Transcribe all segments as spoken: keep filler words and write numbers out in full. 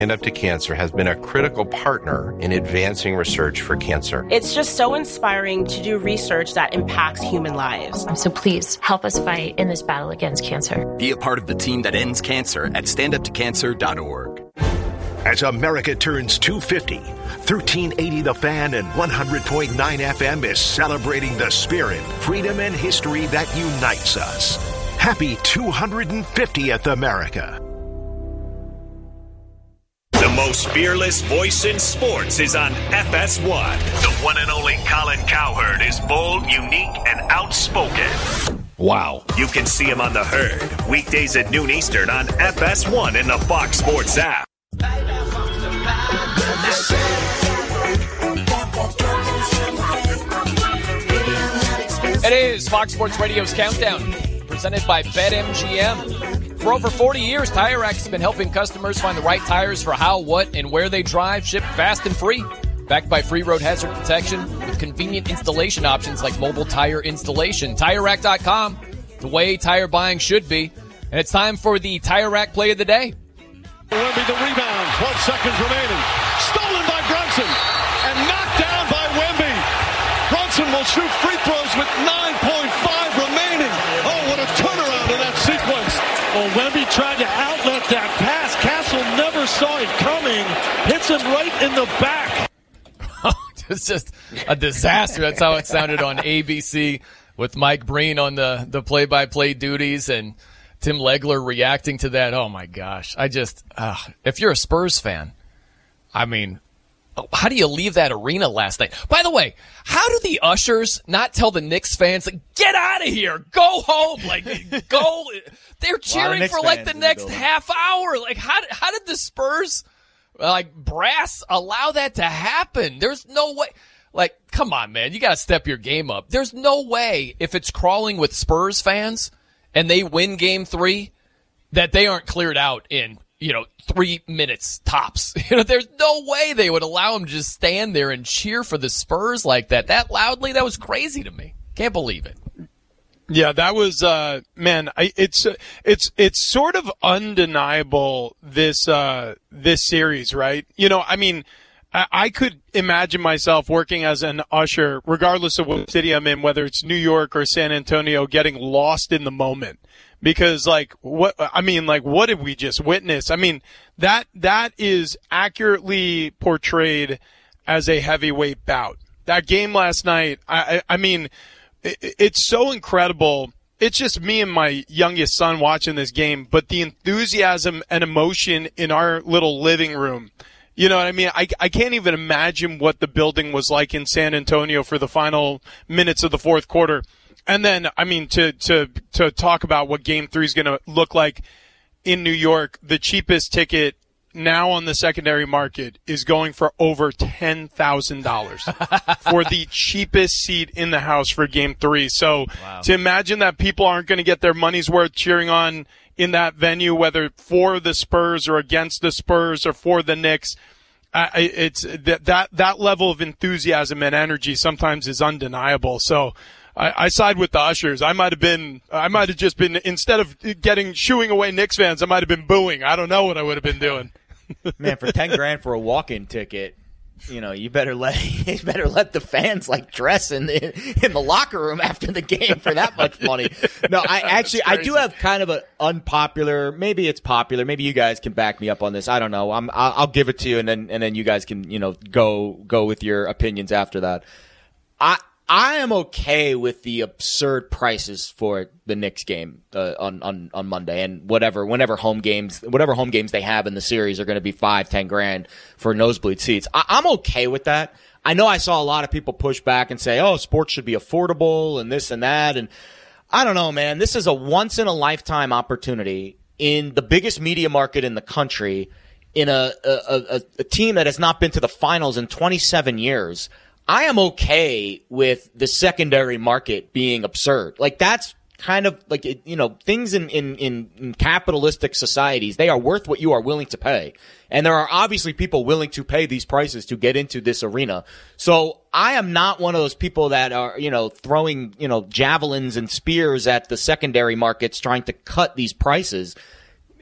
Stand Up to Cancer has been a critical partner in advancing research for cancer. It's just so inspiring to do research that impacts human lives. So please help us fight in this battle against cancer. Be a part of the team that ends cancer at stand up to cancer dot org. As America turns two fifty, thirteen eighty The Fan and one hundred point nine F M is celebrating the spirit, freedom, and history that unites us. Happy two hundred fiftieth, America. The most fearless voice in sports is on F S one. The one and only Colin Cowherd is bold, unique, and outspoken. Wow. You can see him on The Herd, weekdays at noon Eastern on F S one and the Fox Sports app. It is Fox Sports Radio's Countdown, presented by BetMGM. For over forty years, Tire Rack has been helping customers find the right tires for how, what, and where they drive, shipped fast and free. Backed by free road hazard protection with convenient installation options like mobile tire installation. Tire Rack dot com, the way tire buying should be. And it's time for the Tire Rack Play of the Day. Wemby the rebound, twelve seconds remaining. Stolen by Brunson and knocked down by Wemby. Brunson will shoot free throws with nine point five remaining. Oh, what a turnaround in that sequence. Well, Wemby tried to outlet that pass. Castle never saw it coming. Hits him right in the back. It's just a disaster. That's how it sounded on A B C with Mike Breen on the, the play-by-play duties and Tim Legler reacting to that. Oh, my gosh. I just, uh, if you're a Spurs fan, I mean, how do you leave that arena last night? By the way, how do the ushers not tell the Knicks fans, like, get out of here, go home, like, go? They're cheering for, like, the next half hour. Like, how, how did the Spurs, like, brass allow that to happen? There's no way. Like, come on, man. You got to step your game up. There's no way if it's crawling with Spurs fans and they win game three, that they aren't cleared out in, you know, three minutes tops. You know, there's no way they would allow them to just stand there and cheer for the Spurs like that, that loudly. That was crazy to me. Can't believe it. Yeah, that was, uh, man, I, it's, it's, it's sort of undeniable, this, uh, this series, right? You know, I mean, I, I could imagine myself working as an usher, regardless of what city I'm in, whether it's New York or San Antonio, getting lost in the moment. Because, like, what, I mean, like, what did we just witness? I mean, that, that is accurately portrayed as a heavyweight bout. That game last night, I, I, I mean, it, it's so incredible. It's just me and my youngest son watching this game, but the enthusiasm and emotion in our little living room. You know what I mean? I, I can't even imagine what the building was like in San Antonio for the final minutes of the fourth quarter. And then, I mean, to, to, to talk about what game three is going to look like in New York, the cheapest ticket now on the secondary market is going for over ten thousand dollars for the cheapest seat in the house for game three. So wow. To imagine that people aren't going to get their money's worth cheering on in that venue, whether for the Spurs or against the Spurs or for the Knicks, uh, it's that, that, that level of enthusiasm and energy sometimes is undeniable. So, I, I side with the ushers. I might have been, I might have just been, instead of getting, shooing away Knicks fans, I might have been booing. I don't know what I would have been doing. Man, for ten grand for a walk-in ticket, you know, you better let, you better let the fans like dress in the, in the locker room after the game for that much money. No, I actually, I do have kind of an unpopular, maybe it's popular, maybe you guys can back me up on this. I don't know. I'm, I'll, I'll give it to you and then, and then you guys can, you know, go, go with your opinions after that. I, I am okay with the absurd prices for the Knicks game uh, on, on on Monday and whatever whenever home games whatever home games they have in the series are going to be five ten grand for nosebleed seats. I, I'm okay with that. I know I saw a lot of people push back and say, "Oh, sports should be affordable and this and that." And I don't know, man. This is a once in a lifetime opportunity in the biggest media market in the country, in a a, a, a team that has not been to the finals in twenty-seven years. I am okay with the secondary market being absurd. Like, that's kind of like, you know, things in, in, in, in capitalistic societies, they are worth what you are willing to pay. And there are obviously people willing to pay these prices to get into this arena. So I am not one of those people that are, you know, throwing, you know, javelins and spears at the secondary markets trying to cut these prices.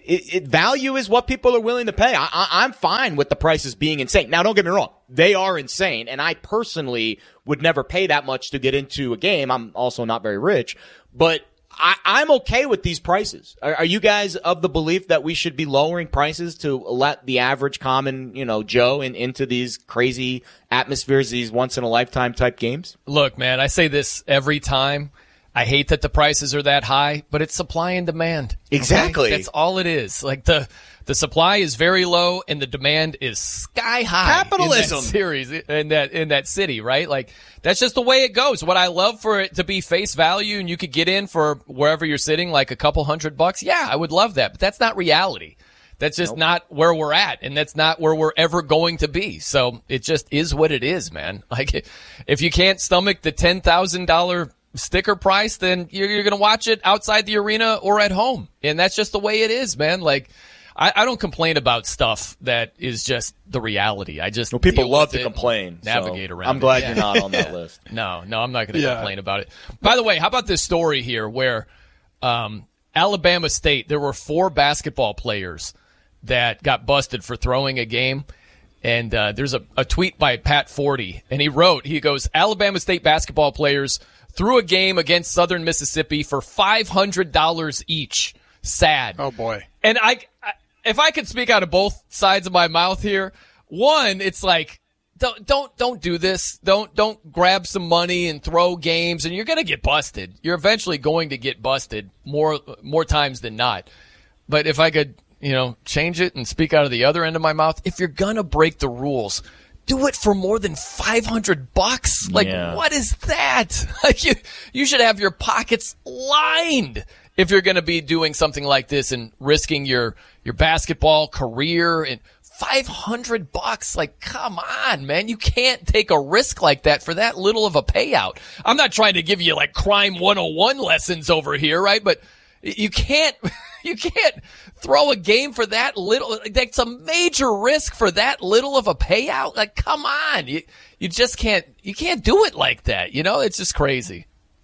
it, it, value is what people are willing to pay. I, I, I'm fine with the prices being insane. Now, don't get me wrong. They are insane, and I personally would never pay that much to get into a game. I'm also not very rich, but I, I'm okay with these prices. Are, are you guys of the belief that we should be lowering prices to let the average common, you know, Joe in, into these crazy atmospheres, these once-in-a-lifetime type games? Look, man, I say this every time. I hate that the prices are that high, but it's supply and demand. Exactly. Okay? That's all it is. Like the the supply is very low and the demand is sky high. Capitalism. In that series in that in that city, right? Like that's just the way it goes. What I love for it to be face value and you could get in for wherever you're sitting, like a couple hundred bucks. Yeah, I would love that, but that's not reality. That's just nope. not where we're at, and that's not where we're ever going to be. So it just is what it is, man. Like if you can't stomach the ten thousand dollars sticker price, then you're, you're going to watch it outside the arena or at home. And that's just the way it is, man. Like, I, I don't complain about stuff that is just the reality. I just, well, people love to complain. Navigate so around I'm glad it. you're Yeah. not on that list. No, no, I'm not going to yeah. complain about it. By the way, how about this story here where, um, Alabama State, there were four basketball players that got busted for throwing a game. And, uh, there's a, a tweet by Pat Forty, and he wrote, he goes, Alabama State basketball players threw a game against Southern Mississippi for five hundred dollars each. Sad. Oh, boy. And I, I, if I could speak out of both sides of my mouth here, one, it's like, don't, don't, don't do this. Don't, don't grab some money and throw games, and you're going to get busted. You're eventually going to get busted more, more times than not. But if I could, you know, change it and speak out of the other end of my mouth, if you're going to break the rules, do it for more than five hundred bucks. Like, yeah. what is that? Like, you, you should have your pockets lined if you're going to be doing something like this and risking your, your basketball career and five hundred bucks. Like, come on, man. You can't take a risk like that for that little of a payout. I'm not trying to give you like crime one oh one lessons over here, right? But you can't, you can't throw a game for that little. That's a major risk for that little of a payout. Like, come on. You, you just can't, you can't do it like that. You know, it's just crazy.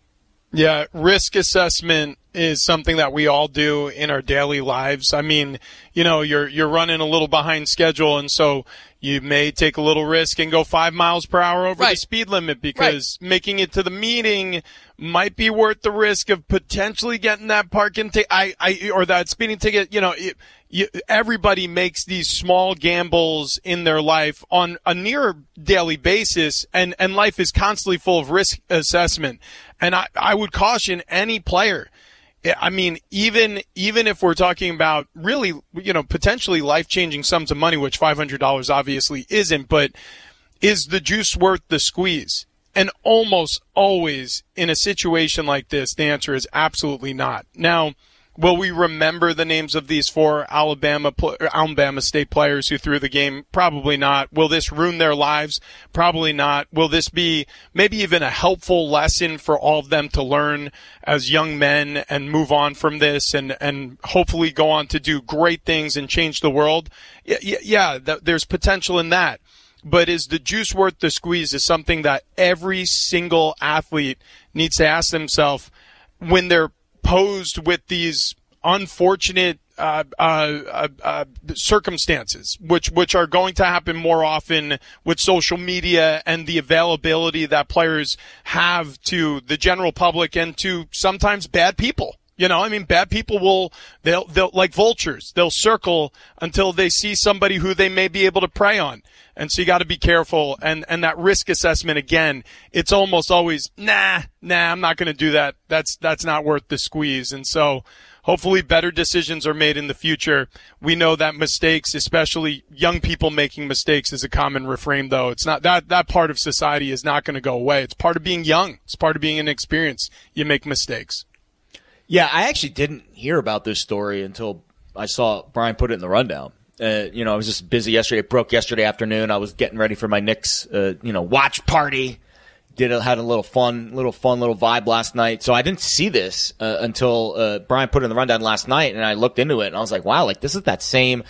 Yeah, risk assessment is something that we all do in our daily lives. I mean, you know, you're you're running a little behind schedule, and so you may take a little risk and go five miles per hour over right. the speed limit because right. making it to the meeting might be worth the risk of potentially getting that parking ticket, I, I, or that speeding ticket. You know, it, you, everybody makes these small gambles in their life on a near daily basis, and, and life is constantly full of risk assessment. And I, I would caution any player. I mean, even, even if we're talking about really, you know, potentially life-changing sums of money, which five hundred dollars obviously isn't, but is the juice worth the squeeze? And almost always in a situation like this, the answer is absolutely not. Now, will we remember the names of these four Alabama Alabama State players who threw the game? Probably not. Will this ruin their lives? Probably not. Will this be maybe even a helpful lesson for all of them to learn as young men and move on from this and, and hopefully go on to do great things and change the world? Yeah, yeah, yeah th- there's potential in that. But is the juice worth the squeeze is something that every single athlete needs to ask themselves when they're posed with these unfortunate uh, uh, uh, uh, circumstances, which which are going to happen more often with social media and the availability that players have to the general public and to sometimes bad people. You know, I mean, bad people will, they'll, they'll, like vultures, they'll circle until they see somebody who they may be able to prey on. And so you got to be careful. And, and that risk assessment, again, it's almost always, nah, nah, I'm not going to do that. That's, that's not worth the squeeze. And so hopefully better decisions are made in the future. We know that mistakes, especially young people making mistakes, is a common refrain, though. It's not that, that part of society is not going to go away. It's part of being young. It's part of being inexperienced. You make mistakes. Yeah, I actually didn't hear about this story until I saw Brian put it in the rundown. Uh, you know, I was just busy yesterday. It broke yesterday afternoon. I was getting ready for my Knicks, uh, you know, watch party. Did a, had a little fun, little fun, little vibe last night. So I didn't see this uh, until uh, Brian put it in the rundown last night, and I looked into it, and I was like, wow, like this is that same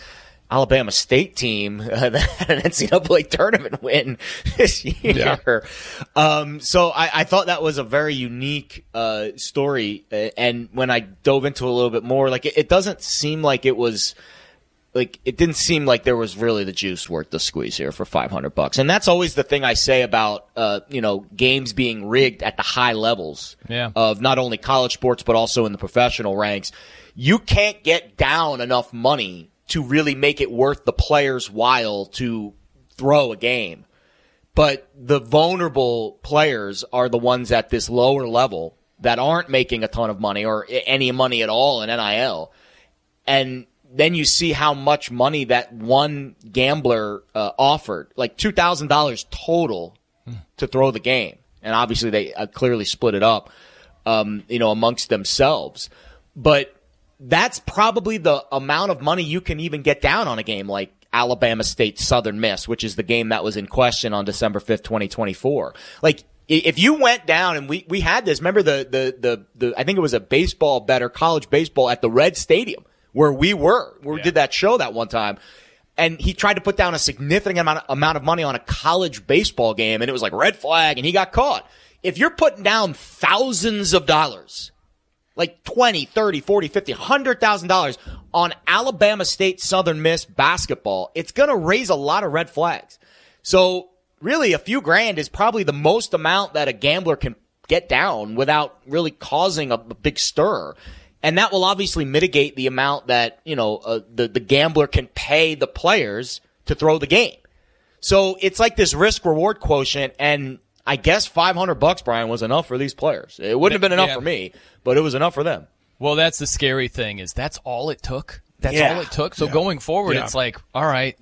Alabama State team uh, that had an N C double A tournament win this year. Yeah. Um, so I, I thought that was a very unique uh, story. And when I dove into it a little bit more, like it, it doesn't seem like it was like it didn't seem like there was really the juice worth the squeeze here for five hundred bucks. And that's always the thing I say about uh, you know games being rigged at the high levels yeah. of not only college sports but also in the professional ranks. You can't get down enough money to really make it worth the player's while to throw a game. But the vulnerable players are the ones at this lower level that aren't making a ton of money or any money at all in N I L. And then you see how much money that one gambler uh, offered, like two thousand dollars total to throw the game. And obviously they uh, clearly split it up, um, you know, amongst themselves. But that's probably the amount of money you can even get down on a game like Alabama State Southern Miss, which is the game that was in question on December fifth, twenty twenty-four. Like, if you went down and we, we had this, remember the, the, the, the, I think it was a baseball bet or college baseball at the Red Stadium where we were, where we did that show that one time. And he tried to put down a significant amount of, amount of money on a college baseball game and it was like red flag and he got caught. If you're putting down thousands of dollars, like twenty, thirty, forty, fifty, one hundred thousand dollars on Alabama State Southern Miss basketball, it's going to raise a lot of red flags. So really a few grand is probably the most amount that a gambler can get down without really causing a, a big stir. And that will obviously mitigate the amount that, you know, uh, the, the gambler can pay the players to throw the game. So it's like this risk reward quotient, and I guess five hundred bucks, Brian, was enough for these players. It wouldn't have been enough yeah. for me, but it was enough for them. Well, that's the scary thing is that's all it took. That's yeah. all it took. So yeah. going forward, yeah. it's like, all right,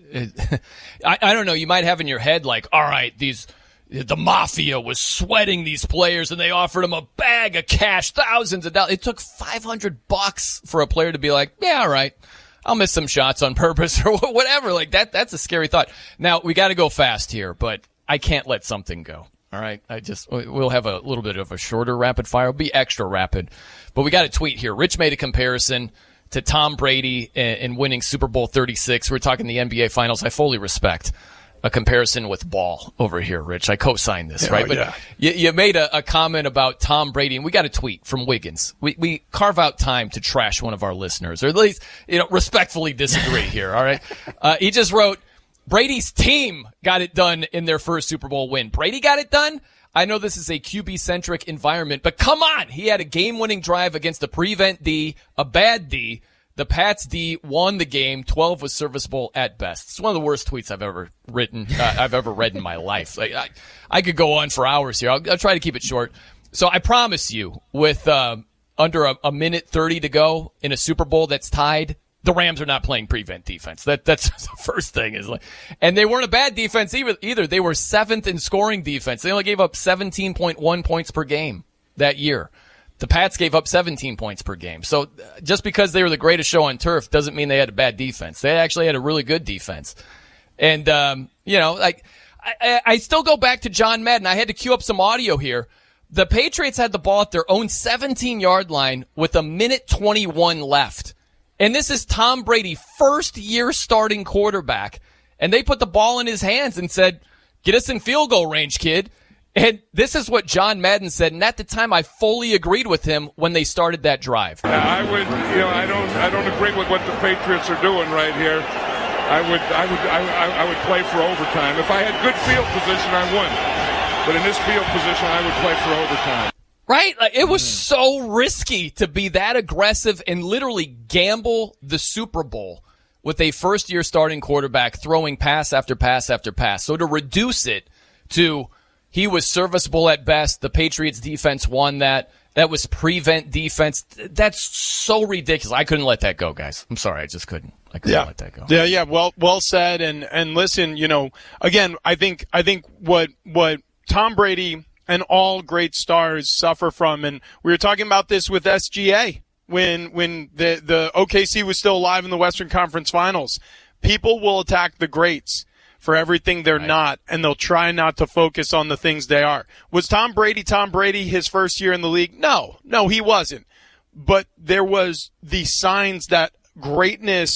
I, I don't know. You might have in your head like, all right, these the mafia was sweating these players and they offered them a bag of cash, thousands of dollars. It took five hundred bucks for a player to be like, yeah, all right, I'll miss some shots on purpose or whatever. Like that, that's a scary thought. Now we got to go fast here, but I can't let something go. All right, I just we'll have a little bit of a shorter rapid fire. It'll be extra rapid, but we got a tweet here. Rich made a comparison to Tom Brady in winning Super Bowl thirty-six. We're talking the N B A Finals. I fully respect a comparison with ball over here, Rich. I co-signed this, yeah, right? But yeah. you, you made a, a comment about Tom Brady, and we got a tweet from Wiggins. We we carve out time to trash one of our listeners, or at least you know respectfully disagree here. All right, uh, he just wrote, Brady's team got it done in their first Super Bowl win. Brady got it done? I know this is a Q B-centric environment, but come on. He had a game-winning drive against a prevent D, a bad D. The Pats D won the game. twelve was serviceable at best. It's one of the worst tweets I've ever written, uh, I've ever read in my life. Like, I, I could go on for hours here. I'll, I'll try to keep it short. So I promise you, with uh, under a, a minute thirty to go in a Super Bowl that's tied, the Rams are not playing prevent defense. That that's the first thing is like, and they weren't a bad defense either. Either they were seventh in scoring defense. They only gave up seventeen point one points per game that year. The Pats gave up seventeen points per game. So just because they were the greatest show on turf doesn't mean they had a bad defense. They actually had a really good defense. And um, you know, like I, I still go back to John Madden. I had to cue up some audio here. The Patriots had the ball at their own seventeen-yard line with a minute twenty-one left. And this is Tom Brady, first year starting quarterback. And they put the ball in his hands and said, get us in field goal range, kid. And this is what John Madden said. And at the time, I fully agreed with him when they started that drive. I would, you know, I don't, I don't agree with what the Patriots are doing right here. I would, I would, I, I would play for overtime. If I had good field position, I would. But in this field position, I would play for overtime. Right? Like, it was so risky to be that aggressive and literally gamble the Super Bowl with a first-year starting quarterback throwing pass after pass after pass. So to reduce it to he was serviceable at best, the Patriots defense won that, that was prevent defense, that's so ridiculous. I couldn't let that go, guys. I'm sorry, I just couldn't. I couldn't yeah. let that go. Yeah, yeah, well well said. And, and listen, you know, again, I think I think what what Tom Brady and all great stars suffer from, and we were talking about this with S G A when when the, the O K C was still alive in the Western Conference Finals. People will attack the greats for everything they're right. not, and they'll try not to focus on the things they are. Was Tom Brady Tom Brady his first year in the league? No, no, he wasn't. But there was the signs that greatness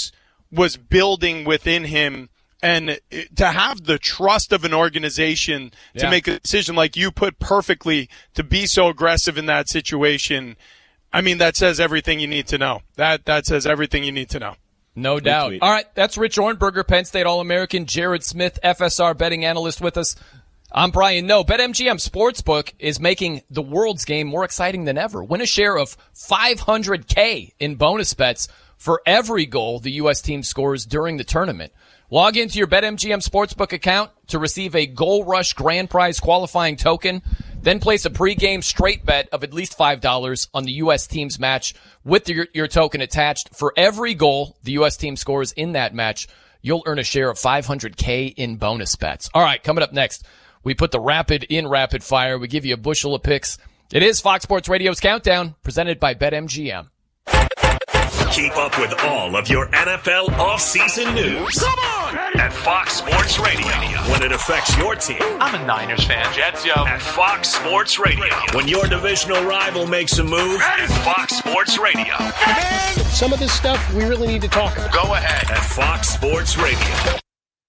was building within him. And to have the trust of an organization to Yeah. make a decision like you put perfectly, to be so aggressive in that situation, I mean, that says everything you need to know. That that says everything you need to know. No doubt. Retweet. All right, that's Rich Ornberger, Penn State All-American, Jared Smith, F S R betting analyst with us. I'm Brian Noe. BetMGM Sportsbook is making the World's Game more exciting than ever. Win a share of five hundred K in bonus bets for every goal the U S team scores during the tournament. Log into your BetMGM Sportsbook account to receive a Goal Rush Grand Prize qualifying token. Then place a pregame straight bet of at least five dollars on the U S team's match with your, your token attached. For every goal the U S team scores in that match, you'll earn a share of five hundred K in bonus bets. All right, coming up next, we put the rapid in rapid fire. We give you a bushel of picks. It is Fox Sports Radio's Countdown, presented by BetMGM. Keep up with all of your N F L offseason news. Come on! At Fox Sports Radio. When it affects your team. I'm a Niners fan. Jets, yo. At Fox Sports Radio. When your divisional rival makes a move. At Fox Sports Radio. Man, some of this stuff we really need to talk about. Go ahead. At Fox Sports Radio.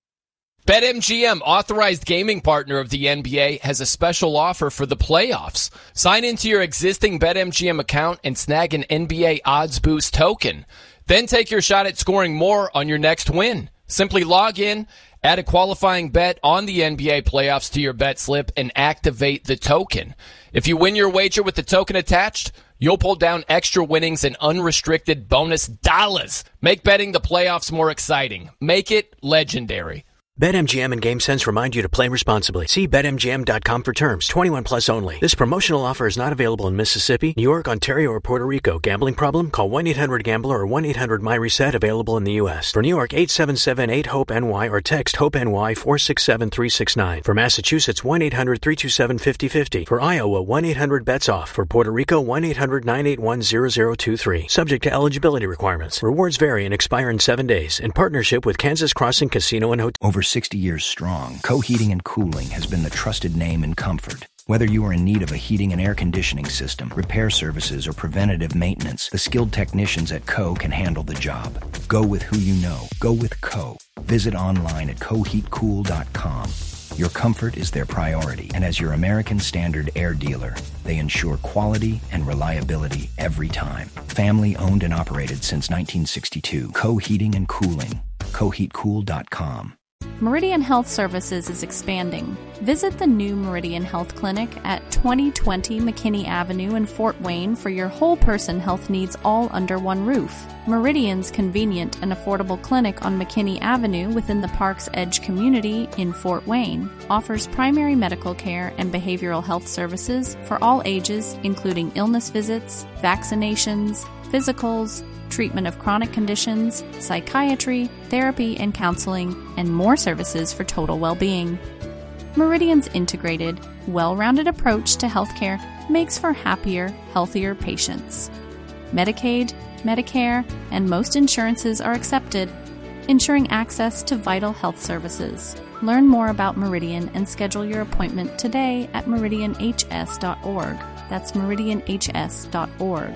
BetMGM, authorized gaming partner of the N B A, has a special offer for the playoffs. Sign into your existing BetMGM account and snag an N B A Odds Boost token. Then take your shot at scoring more on your next win. Simply log in, add a qualifying bet on the N B A playoffs to your bet slip, and activate the token. If you win your wager with the token attached, you'll pull down extra winnings and unrestricted bonus dollars. Make betting the playoffs more exciting. Make it legendary. BetMGM and GameSense remind you to play responsibly. See Bet M G M dot com for terms. twenty-one plus only. This promotional offer is not available in Mississippi, New York, Ontario, or Puerto Rico. Gambling problem? Call one eight hundred gambler or one eight hundred my reset, available in the U S. For New York, eight seven seven eight hope N Y or text HOPE-NY four six seven three six nine. For Massachusetts, one eight hundred three two seven five zero five zero. For Iowa, one eight hundred bets off. For Puerto Rico, one eight hundred nine eight one zero zero two three. Subject to eligibility requirements. Rewards vary and expire in seven days. In partnership with Kansas Crossing Casino and Hotel. Over sixty years strong, Co Heating and Cooling has been the trusted name in comfort. Whether you are in need of a heating and air conditioning system, repair services, or preventative maintenance, the skilled technicians at Co can handle the job. Go with who you know. Go with Co. Visit online at co heat cool dot com. Your comfort is their priority, and as your American Standard air dealer, they ensure quality and reliability every time. Family owned and operated since nineteen sixty-two. Co Heating and Cooling. co heat cool dot com. Meridian Health Services is expanding. Visit the new Meridian Health Clinic at twenty twenty McKinney Avenue in Fort Wayne for your whole person health needs all under one roof. Meridian's convenient and affordable clinic on McKinney Avenue within the Park's Edge community in Fort Wayne offers primary medical care and behavioral health services for all ages, including illness visits, vaccinations, physicals, treatment of chronic conditions, psychiatry, therapy and counseling, and more services for total well-being. Meridian's integrated, well-rounded approach to healthcare makes for happier, healthier patients. Medicaid, Medicare, and most insurances are accepted, ensuring access to vital health services. Learn more about Meridian and schedule your appointment today at meridian h s dot org. That's meridian h s dot org.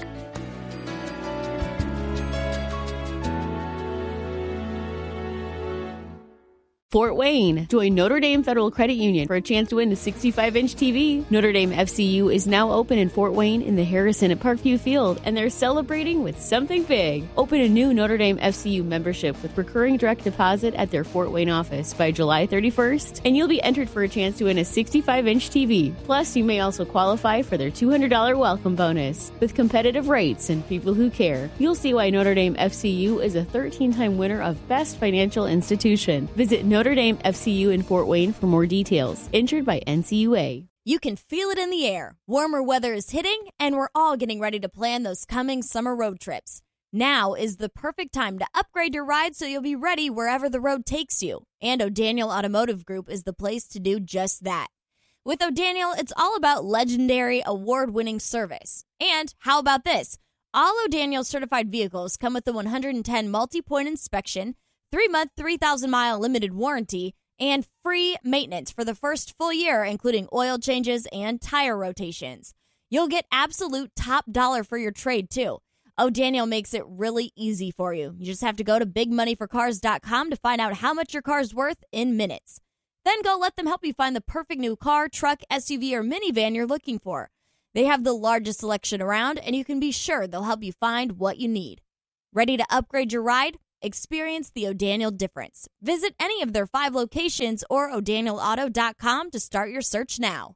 Fort Wayne. Join Notre Dame Federal Credit Union for a chance to win a sixty-five inch T V. Notre Dame F C U is now open in Fort Wayne in the Harrison at Parkview Field, and they're celebrating with something big. Open a new Notre Dame F C U membership with recurring direct deposit at their Fort Wayne office by July thirty-first, and you'll be entered for a chance to win a sixty-five inch T V. Plus, you may also qualify for their two hundred dollars welcome bonus. With competitive rates and people who care, you'll see why Notre Dame F C U is a thirteen-time winner of Best Financial Institution. Visit Notre Notre Dame F C U in Fort Wayne for more details. Insured by N C U A. You can feel it in the air. Warmer weather is hitting, and we're all getting ready to plan those coming summer road trips. Now is the perfect time to upgrade your ride so you'll be ready wherever the road takes you. And O'Daniel Automotive Group is the place to do just that. With O'Daniel, it's all about legendary, award-winning service. And how about this? All O'Daniel certified vehicles come with the one hundred ten multi-point inspection, three-month, three thousand mile limited warranty, and free maintenance for the first full year, including oil changes and tire rotations. You'll get absolute top dollar for your trade, too. O'Daniel makes it really easy for you. You just have to go to big money for cars dot com to find out how much your car's worth in minutes. Then go let them help you find the perfect new car, truck, S U V, or minivan you're looking for. They have the largest selection around, and you can be sure they'll help you find what you need. Ready to upgrade your ride? Experience the O'Daniel difference. Visit any of their five locations or o'daniel auto dot com to start your search now.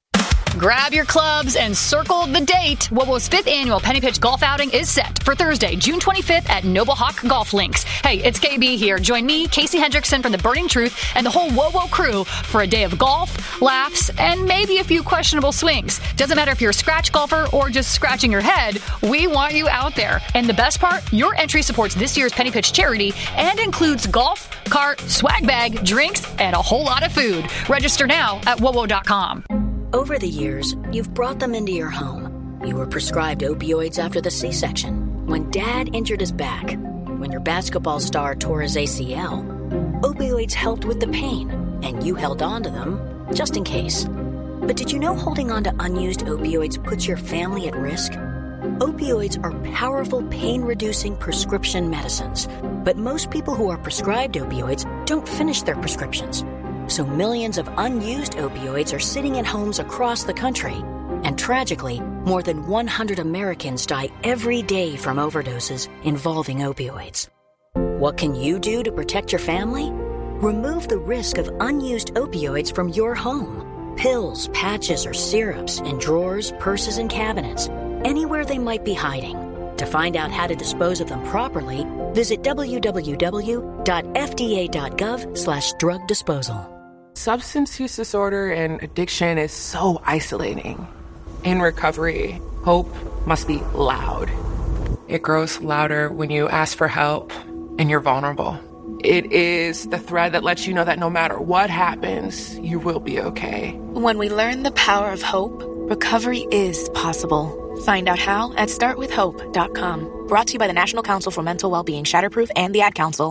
Grab your clubs and circle the date. WOWO's fifth annual Penny Pitch Golf Outing is set for Thursday, June twenty-fifth at Noble Hawk Golf Links. Hey, it's K B here. Join me, Casey Hendrickson from The Burning Truth, and the whole WOWO crew for a day of golf, laughs, and maybe a few questionable swings. Doesn't matter if you're a scratch golfer or just scratching your head, we want you out there. And the best part, your entry supports this year's Penny Pitch charity and includes golf, cart, swag bag, drinks, and a whole lot of food. Register now at wowo dot com. Over the years, you've brought them into your home. You were prescribed opioids after the C-section, when Dad injured his back, when your basketball star tore his A C L. Opioids helped with the pain, and you held on to them just in case. But did you know holding on to unused opioids puts your family at risk? Opioids are powerful pain-reducing prescription medicines, but most people who are prescribed opioids don't finish their prescriptions. So millions of unused opioids are sitting in homes across the country. And tragically, more than one hundred Americans die every day from overdoses involving opioids. What can you do to protect your family? Remove the risk of unused opioids from your home. Pills, patches, or syrups in drawers, purses, and cabinets, anywhere they might be hiding. To find out how to dispose of them properly, visit w w w dot f d a dot gov slash drug disposal. Substance use disorder and addiction is so isolating. In recovery, hope must be loud. It grows louder when you ask for help and you're vulnerable. It is the thread that lets you know that no matter what happens, you will be okay. When we learn the power of hope, recovery is possible. Find out how at start with hope dot com. Brought to you by the National Council for Mental Wellbeing, Shatterproof, and the Ad Council.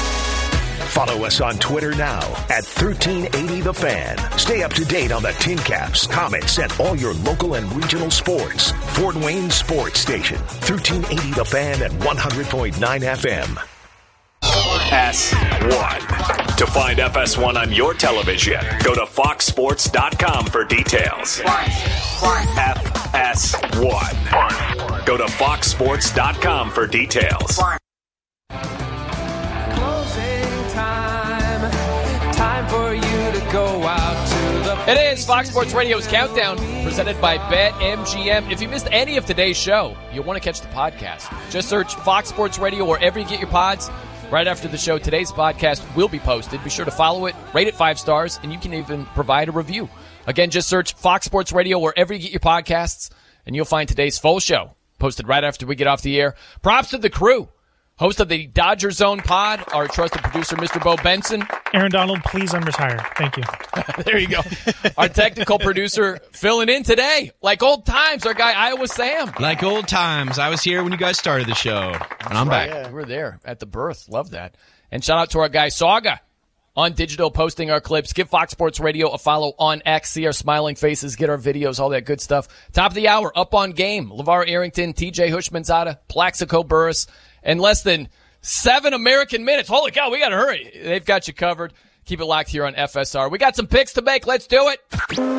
Follow us on Twitter now at thirteen eighty The Fan. Stay up to date on the Tin Caps, Comets, and all your local and regional sports. Fort Wayne Sports Station, thirteen eighty The Fan and one hundred point nine F M. S one. To find F S one on your television, go to fox sports dot com for details. F S one. Go to fox sports dot com for details. Time for you to go out to the... It is Fox Sports Radio's Countdown, presented by BetMGM. If you missed any of today's show, you'll want to catch the podcast. Just search Fox Sports Radio wherever you get your pods. Right after the show, today's podcast will be posted. Be sure to follow it, rate it five stars, and you can even provide a review. Again, just search Fox Sports Radio wherever you get your podcasts, and you'll find today's full show posted right after we get off the air. Props to the crew. Host of the Dodger Zone pod, our trusted producer, Mister Bo Benson. Aaron Donald, please unretire. Thank you. There you go. Our technical producer filling in today. Like old times, our guy Iowa Sam. Like old times. I was here when you guys started the show. And I'm right. back. Yeah. We were there at the birth. Love that. And shout out to our guy Saga on digital, posting our clips. Give Fox Sports Radio a follow on X. See our smiling faces, get our videos, all that good stuff. Top of the hour, Up on Game. LeVar Arrington, T J Hushmanzada, Plaxico Burris. And less than seven American minutes. Holy cow, we got to hurry. They've got you covered. Keep it locked here on F S R. We got some picks to make. Let's do it.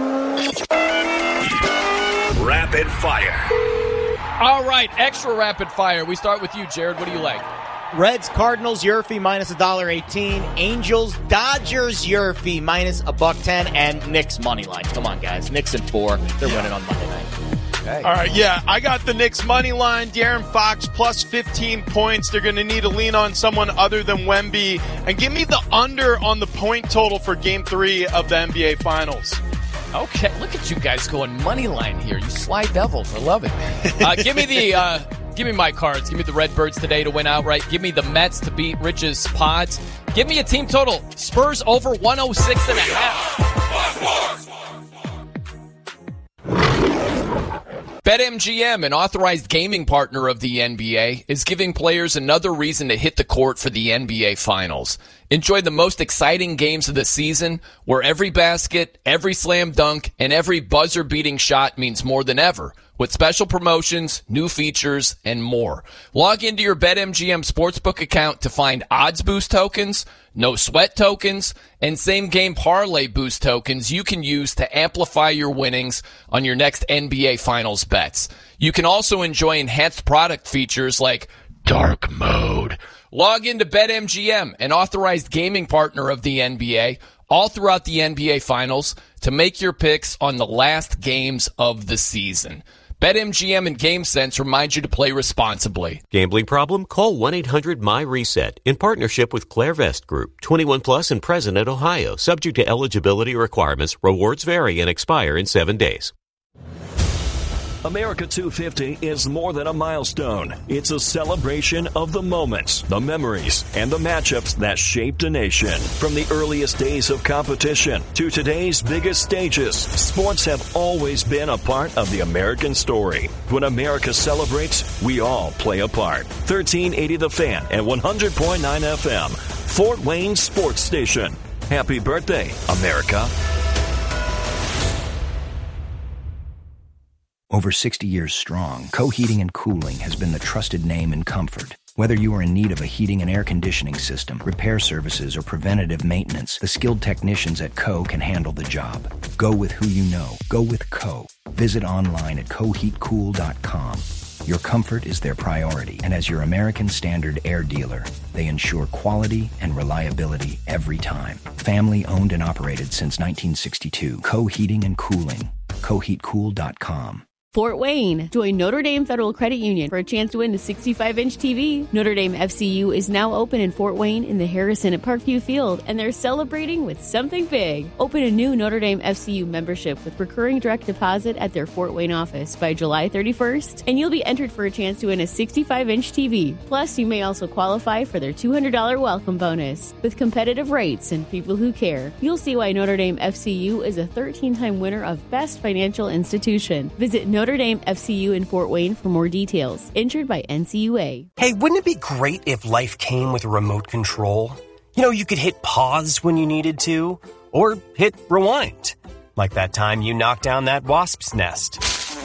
Rapid fire. All right, extra rapid fire. We start with you, Jared. What do you like? Reds, Cardinals, Yurfie minus one dollar eighteen. Angels, Dodgers, Yurfie minus a buck ten. And Knicks money line. Come on, guys. Knicks and four. They're yeah. winning on Monday night. Okay. All right, yeah, I got the Knicks money line. De'Aaron Fox plus fifteen points. They're going to need to lean on someone other than Wemby. And give me the under on the point total for Game three of the N B A Finals. Okay, look at you guys going money line here. You sly devils. I love it. Uh, give me the uh, give me my cards. Give me the Redbirds today to win outright. Give me the Mets to beat Rich's Pods. Give me a team total. Spurs over one oh six and a half. BetMGM, an authorized gaming partner of the N B A, is giving players another reason to hit the court for the N B A Finals. Enjoy the most exciting games of the season, where every basket, every slam dunk, and every buzzer-beating shot means more than ever. with special promotions, new features, and more. Log into your BetMGM Sportsbook account to find odds boost tokens, no sweat tokens, and same game parlay boost tokens you can use to amplify your winnings on your next N B A Finals bets. You can also enjoy enhanced product features like dark mode. Log into BetMGM, an authorized gaming partner of the N B A, all throughout the N B A Finals to make your picks on the last games of the season. BetMGM and GameSense remind you to play responsibly. Gambling problem? Call one eight hundred M Y reset in partnership with Clairvest Group. twenty-one plus and present in Ohio. Subject to eligibility requirements. Rewards vary and expire in seven days. America two fifty is more than a milestone. It's a celebration of the moments, the memories, and the matchups that shaped a nation. From the earliest days of competition to today's biggest stages, sports have always been a part of the American story. When America celebrates, we all play a part. thirteen eighty The Fan and one hundred point nine F M, Fort Wayne Sports Station. Happy birthday, America. Over sixty years strong, Co Heating and Cooling has been the trusted name in comfort. Whether you are in need of a heating and air conditioning system, repair services, or preventative maintenance, the skilled technicians at Co can handle the job. Go with who you know. Go with Co. Visit online at co heat cool dot com. Your comfort is their priority, and as your American Standard air dealer, they ensure quality and reliability every time. Family owned and operated since nineteen sixty-two. Co Heating and Cooling. co heat cool dot com. Fort Wayne. Join Notre Dame Federal Credit Union for a chance to win a sixty-five inch T V. Notre Dame F C U is now open in Fort Wayne in the Harrison at Parkview Field, and they're celebrating with something big. Open a new Notre Dame F C U membership with recurring direct deposit at their Fort Wayne office by July thirty-first, and you'll be entered for a chance to win a sixty-five inch T V. Plus, you may also qualify for their two hundred dollars welcome bonus. With competitive rates and people who care, you'll see why Notre Dame F C U is a thirteen-time winner of Best Financial Institution. Visit Notre Dame F C U in Fort Wayne for more details. Insured by N C U A. Hey, wouldn't it be great if life came with a remote control? You know, you could hit pause when you needed to, or hit rewind. Like that time you knocked down that wasp's nest.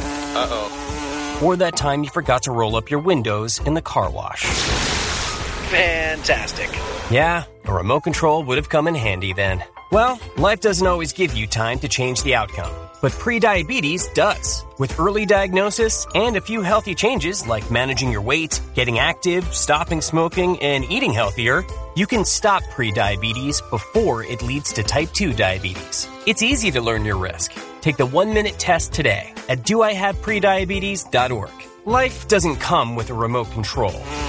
Uh-oh. Or that time you forgot to roll up your windows in the car wash. Fantastic. Yeah, a remote control would have come in handy then. Well, life doesn't always give you time to change the outcome, but prediabetes does. With early diagnosis and a few healthy changes like managing your weight, getting active, stopping smoking, and eating healthier, you can stop prediabetes before it leads to type two diabetes. It's easy to learn your risk. Take the one-minute test today at do I have prediabetes dot org. Life doesn't come with a remote control.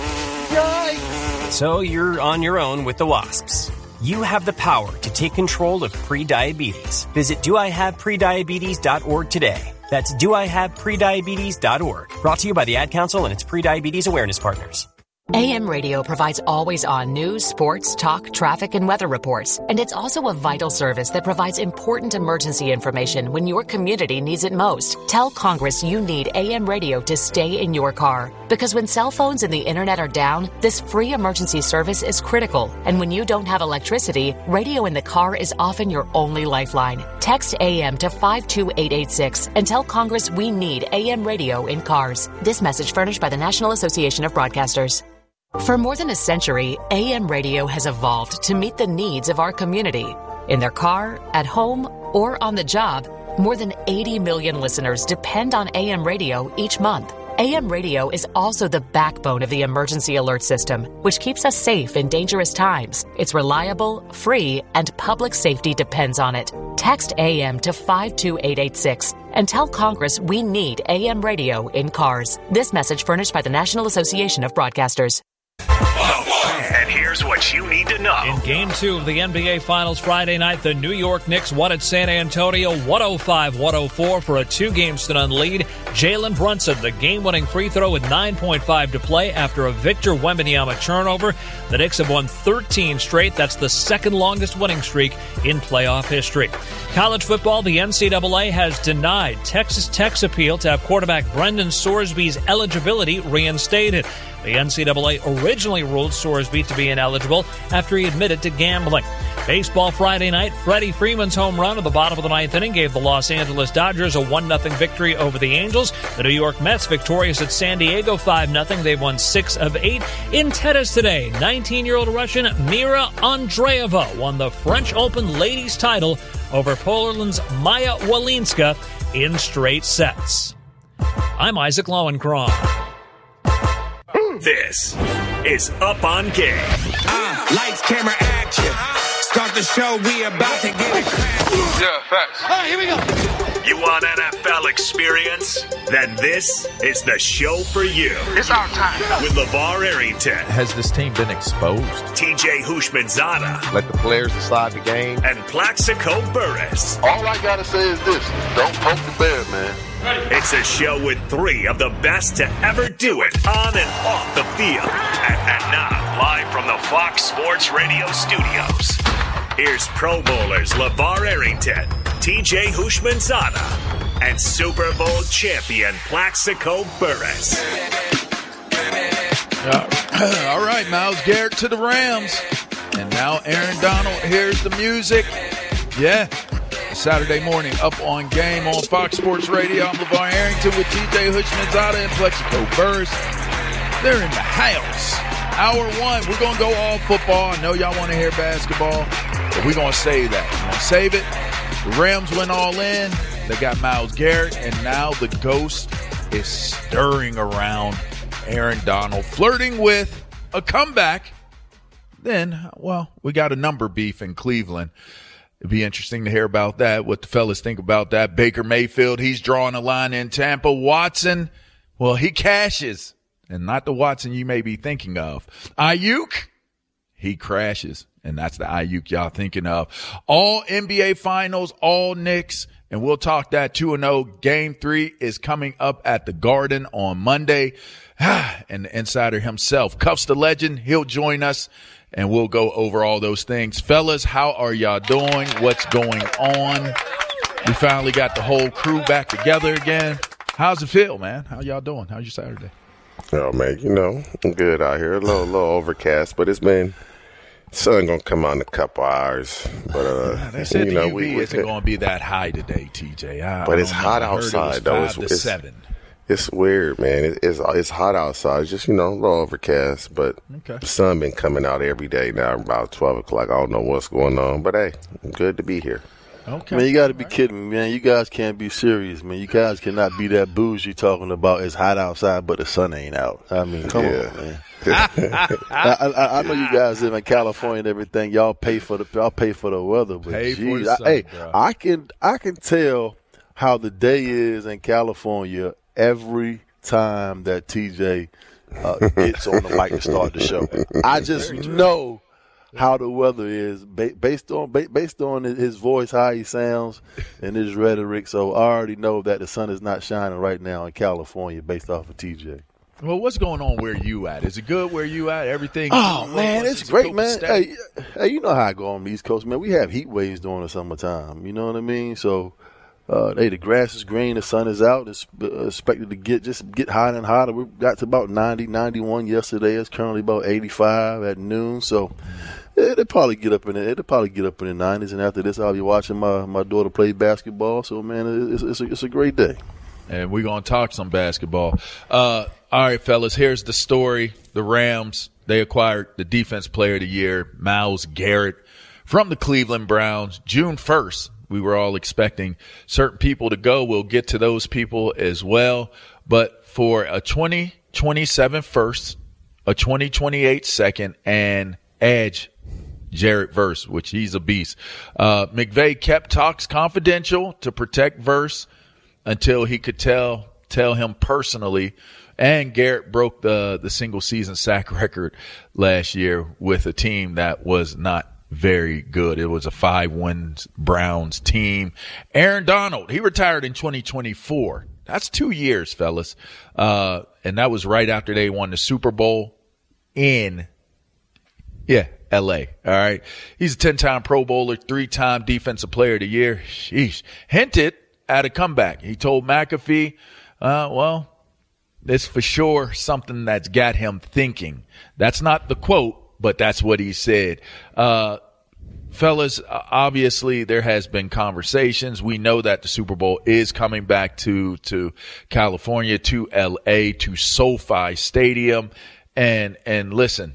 Yikes! So you're on your own with the wasps. You have the power to take control of prediabetes. Visit do I have prediabetes dot org today. That's do I have prediabetes dot org. Brought to you by the Ad Council and its prediabetes awareness partners. A M Radio provides always-on news, sports, talk, traffic, and weather reports. And it's also a vital service that provides important emergency information when your community needs it most. Tell Congress you need A M Radio to stay in your car. Because when cell phones and the internet are down, this free emergency service is critical. And when you don't have electricity, radio in the car is often your only lifeline. Text A M to five two eight eight six and tell Congress we need A M Radio in cars. This message furnished by the National Association of Broadcasters. For more than a century, A M Radio has evolved to meet the needs of our community. In their car, at home, or on the job, more than eighty million listeners depend on A M Radio each month. A M Radio is also the backbone of the emergency alert system, which keeps us safe in dangerous times. It's reliable, free, and public safety depends on it. Text A M to five two eight eight six and tell Congress we need A M Radio in cars. This message furnished by the National Association of Broadcasters. And here's what you need to know. In Game two of the N B A Finals Friday night, the New York Knicks won at San Antonio one oh five one oh four for a two-game-to-none lead. Jalen Brunson, the game-winning free throw with nine point five to play after a Victor Wembanyama turnover. The Knicks have won thirteen straight. That's the second-longest winning streak in playoff history. College football, the N C double A has denied Texas Tech's appeal to have quarterback Brendan Sorsby's eligibility reinstated. The N C double A originally ruled Sorsby to be ineligible after he admitted to gambling. Baseball Friday night, Freddie Freeman's home run at the bottom of the ninth inning gave the Los Angeles Dodgers a one nothing victory over the Angels. The New York Mets victorious at San Diego five nothing. They've won six of eight. In tennis today, nineteen-year-old Russian Mira Andreeva won the French Open ladies title over Poland's Maya Walinska in straight sets. I'm Isaac Lowenkron. This is Up on Game. Uh, lights, camera, action. Start the show, we about to get it cracking. Yeah, facts. All right, here we go. You want N F L experience? Then this is the show for you. It's our time. With LeVar Arrington. Has this team been exposed? T J Houshmandzadeh. Let the players decide the game. And Plaxico Burress. All I gotta say is this. Don't poke the bear, man. It's a show with three of the best to ever do it on and off the field. And, and now, live from the Fox Sports Radio studios, here's Pro Bowlers LeVar Arrington, T J Houshmandzadeh, and Super Bowl champion Plaxico Burress. Uh, all right, Myles Garrett to the Rams. And now Aaron Donald. Here's the music. Yeah. Saturday morning, Up on Game on Fox Sports Radio. I'm LeVar Arrington with T J Houshmandzadeh and Plaxico Burress. They're in the house. Hour one, we're going to go all football. I know y'all want to hear basketball, but we're going to save that. We're going to save it. The Rams went all in. They got Myles Garrett, and now the ghost is stirring around Aaron Donald, flirting with a comeback. Then, well, we got a number beef in Cleveland. It'd be interesting to hear about that, what the fellas think about that. Baker Mayfield, he's drawing a line in Tampa. Watson, well, he cashes, and not the Watson you may be thinking of. Ayuk, he crashes, and that's the Ayuk y'all thinking of. All N B A Finals, all Knicks, and we'll talk that two and oh. Game three is coming up at the Garden on Monday. And the insider himself, Cuffs the Legend, he'll join us. And we'll go over all those things. Fellas, how are y'all doing? What's going on? We finally got the whole crew back together again. How's it feel, man? How y'all doing? How's your Saturday? Oh, man, you know, I'm good out here. A little, little overcast, but it's been sun going to come on in a couple hours. But, uh, they said you the know, U V we, we, isn't going to be that high today, T J. I, but I it's hot know. outside, it though. Five It's, to it's, seven. It's weird, man. It, it's it's hot outside. It's just, you know, a little overcast, but okay. The sun been coming out every day now about twelve o'clock. I don't know what's going on, but hey, good to be here. Okay. Man, you got to be kidding me, man. You guys can't be serious, man. You guys cannot be that bougie talking about it's hot outside, but the sun ain't out. I mean, come Yeah. on, man. I, I, I know you guys live in California and everything. Y'all pay for the y'all pay for the weather, but Pay for geez, the I, sun, hey, bro. I can I can tell how the day is in California every time that T J uh, gets on the mic to start the show. I just know how the weather is ba- based on ba- based on his voice, how he sounds, and his rhetoric. So I already know that the sun is not shining right now in California based off of T J. Well, what's going on where you at? Is it good where you at? Everything? Oh, man, it's great, man. State? Hey, hey, you know how I go on the East Coast, man. We have heat waves during the summertime. You know what I mean? So, uh, hey, the grass is green, the sun is out. It's uh, expected to get just get hotter and hotter. We got to about ninety, ninety-one yesterday. It's currently about eighty-five at noon. So, it'll probably get up in the, it'll probably get up in the nineties. And after this, I'll be watching my, my daughter play basketball. So, man, it's it's a, it's a great day. And we're going to talk some basketball. Uh, all right, fellas, here's the story. The Rams, they acquired the Defense Player of the Year, Myles Garrett, from the Cleveland Browns, June first. We were all expecting certain people to go. We'll get to those people as well. But for a twenty twenty-seven first, a twenty twenty-eight second, and edge Jarrett Verse, which he's a beast. Uh, McVay kept talks confidential to protect Verse until he could tell tell him personally. And Garrett broke the the single season sack record last year with a team that was not very good. It was a five wins Browns team. Aaron Donald, he retired in twenty twenty-four. That's two years, fellas. Uh, and that was right after they won the Super Bowl in, yeah, L A. All right. He's a ten-time Pro Bowler, three-time Defensive Player of the Year. Sheesh. Hinted at a comeback. He told McAfee, uh, well, it's for sure something that's got him thinking. That's not the quote, but that's what he said. Uh, fellas, obviously there has been conversations. We know that the Super Bowl is coming back to to California, to L A, to SoFi Stadium. And and listen,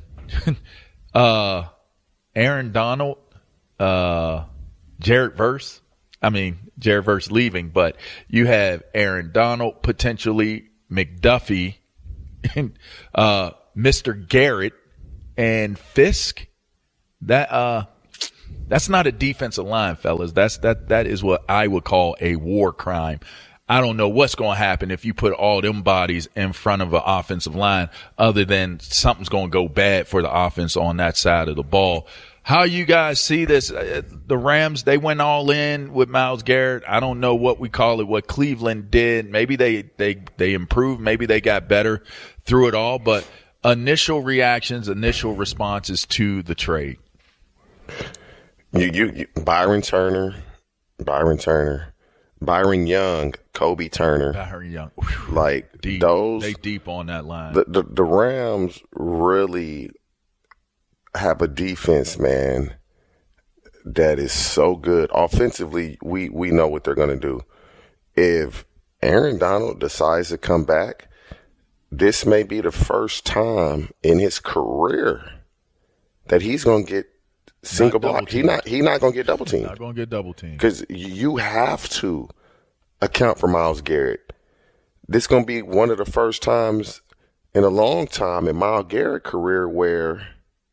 uh, Aaron Donald, uh, Jared Verse. I mean, Jared Verse leaving, but you have Aaron Donald, potentially McDuffie, and uh, Mister Garrett, and Fisk. That uh, that's not a defensive line, fellas. That's that that is what I would call a war crime. I don't know what's going to happen if you put all them bodies in front of an offensive line, other than something's going to go bad for the offense on that side of the ball. How you guys see this? The Rams, they went all in with Myles Garrett. I don't know what we call it, what Cleveland did. Maybe they, they, they improved. Maybe they got better through it all. But initial reactions, initial responses to the trade. You, you, you Byron Turner, Byron Turner. Byron Young, Kobe Turner. Byron Young. Like deep. those. They deep on that line. The, the the Rams really have a defense, man, that is so good. Offensively, we, we know what they're going to do. If Aaron Donald decides to come back, this may be the first time in his career that he's going to get single block. He not he not gonna get double teamed. Not gonna get double teamed because you have to account for Myles Garrett. This is gonna be one of the first times in a long time in Myles Garrett's career where,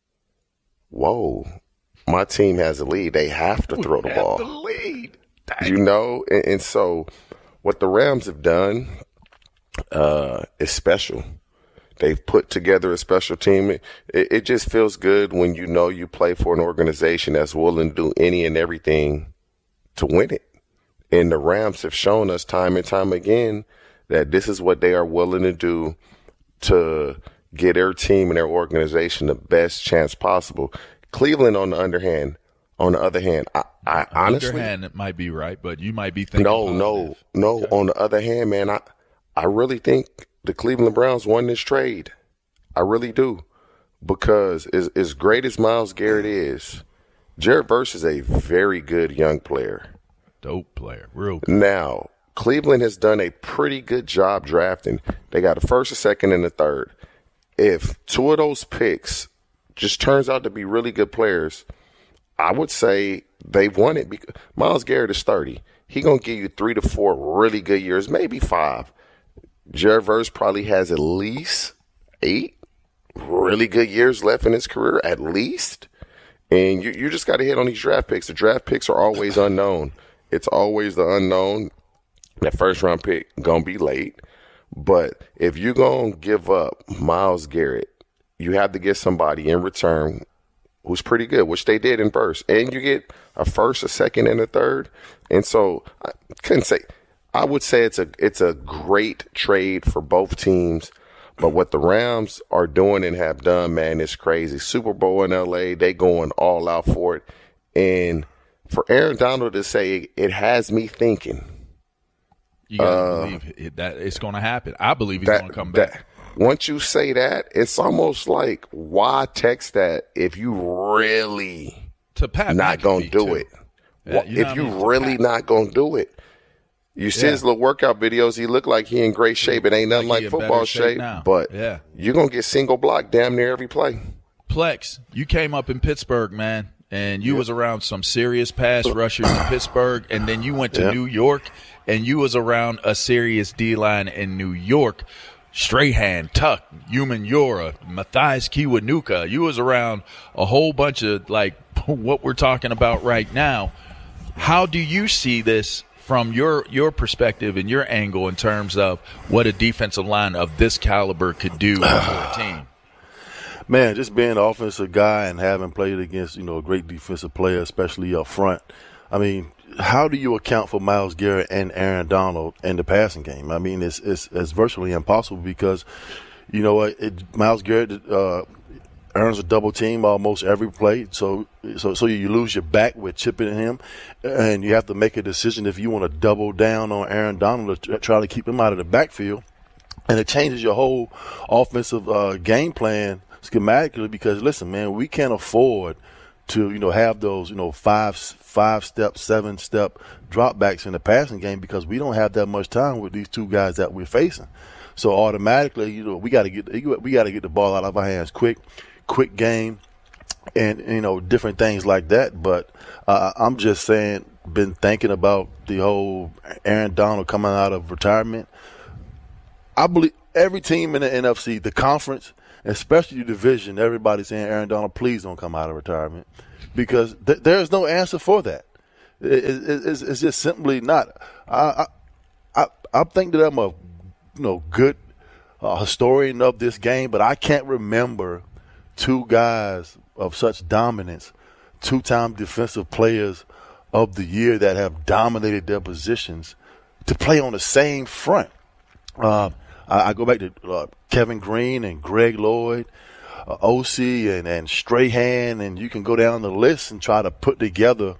whoa, my team has a lead. They have to throw the ball. The lead, you know, and, and so what the Rams have done uh, is special. They've put together a special team. It, it just feels good when you know you play for an organization that's willing to do any and everything to win it. And the Rams have shown us time and time again that this is what they are willing to do to get their team and their organization the best chance possible. Cleveland, on the other hand, on the other hand, I, I honestly, underhand it might be right, but you might be thinking no, no, no. Okay. On the other hand, man, I, I really think the Cleveland Browns won this trade. I really do. Because as, as great as Myles Garrett is, Jared Verse is a very good young player. Dope player. Real good. Now, Cleveland has done a pretty good job drafting. They got a first, a second, and a third. If two of those picks just turns out to be really good players, I would say they've won it. Because Myles Garrett is thirty. He's going to give you three to four really good years, maybe five. Jared Verse probably has at least eight really good years left in his career, at least. And you, you just got to hit on these draft picks. The draft picks are always unknown. It's always the unknown. That first round pick going to be late. But if you're going to give up Myles Garrett, you have to get somebody in return who's pretty good, which they did in Verse. And you get a first, a second, and a third. And so I couldn't say – I would say it's a it's a great trade for both teams, but what the Rams are doing and have done, man, is crazy. Super Bowl in L A, they going all out for it, and for Aaron Donald to say it has me thinking. You gotta uh, believe it, that it's going to happen. I believe he's going to come back. That, once you say that, it's almost like why text that if you really to Pat not going to do too. it. Yeah, you if you really not going to do it. You see yeah. his little workout videos, he look like he in great shape. It ain't nothing like, like football shape, shape but yeah. you're going to get single block damn near every play. Plex, you came up in Pittsburgh, man, and you yep. was around some serious pass rushers in Pittsburgh, and then you went to yep. New York, and you was around a serious D-line in New York. Strahan, Tuck, Human Yora, Matthias Kiwanuka. You was around a whole bunch of, like, what we're talking about right now. How do you see this from your your perspective and your angle in terms of what a defensive line of this caliber could do for a team? Man, just being an offensive guy and having played against, you know, a great defensive player, especially up front, I mean, how do you account for Myles Garrett and Aaron Donald in the passing game? I mean, it's it's, it's virtually impossible because, you know what, it, Myles Garrett uh, earns a double team almost every play, so so so you lose your back with chipping him, and you have to make a decision if you want to double down on Aaron Donald to try to keep him out of the backfield, and it changes your whole offensive uh, game plan schematically because, listen, man, we can't afford to, you know, have those, you know, five, five step, seven step dropbacks in the passing game because we don't have that much time with these two guys that we're facing. So automatically, you know, we got to get we got to get the ball out of our hands quick, quick game, and you know, different things like that. But uh, I'm just saying, been thinking about the whole Aaron Donald coming out of retirement. I believe every team in the N F C, the conference, especially the division, everybody's saying, Aaron Donald, please don't come out of retirement, because th- there's no answer for that. It, it, it's, it's just simply not. I, I I think that I'm a you know good uh, historian of this game, but I can't remember two guys of such dominance, two-time defensive players of the year that have dominated their positions to play on the same front. Uh, I, I go back to uh, Kevin Green and Greg Lloyd, uh, O C and, and Strahan, and you can go down the list and try to put together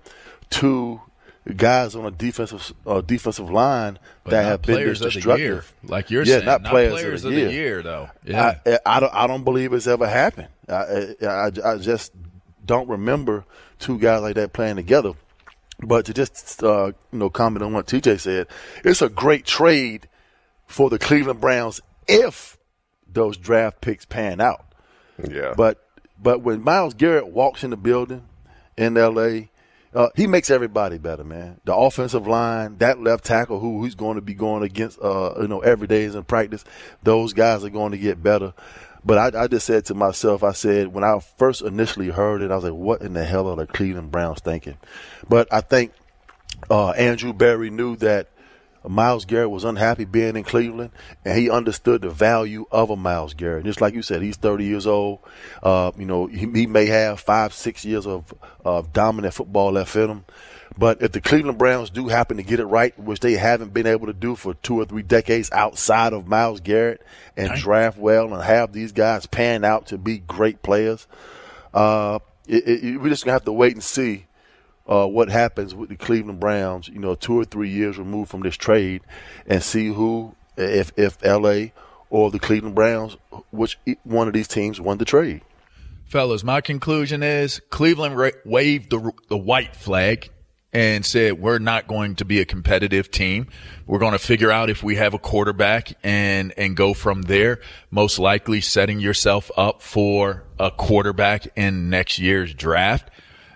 two guys on a defensive uh, defensive line but that have been players this of the year, destructive. like you're yeah, saying, not, not players, players of, of the, the year. year, though. Yeah. I, I, I, don't, I don't believe it's ever happened. I, I, I just don't remember two guys like that playing together. But to just uh, you know comment on what T J said, it's a great trade for the Cleveland Browns if those draft picks pan out. Yeah. But but when Myles Garrett walks in the building in L A, uh, he makes everybody better, man. The offensive line, that left tackle who who's going to be going against uh, you know every day is in practice, those guys are going to get better. But I, I just said to myself, I said, when I first initially heard it, I was like, what in the hell are the Cleveland Browns thinking? But I think uh, Andrew Berry knew that Myles Garrett was unhappy being in Cleveland, and he understood the value of a Myles Garrett. Just like you said, he's thirty years old. Uh, you know, he, he may have five, six years of, of dominant football left in him. But if the Cleveland Browns do happen to get it right, which they haven't been able to do for two or three decades outside of Myles Garrett, and right. draft well and have these guys pan out to be great players, uh, it, it, we're just going to have to wait and see uh, what happens with the Cleveland Browns, you know, two or three years removed from this trade, and see who, if, if L A or the Cleveland Browns, which one of these teams won the trade. Fellas, my conclusion is Cleveland ra- waved the, the white flag and said, we're not going to be a competitive team. We're going to figure out if we have a quarterback and, and go from there, most likely setting yourself up for a quarterback in next year's draft.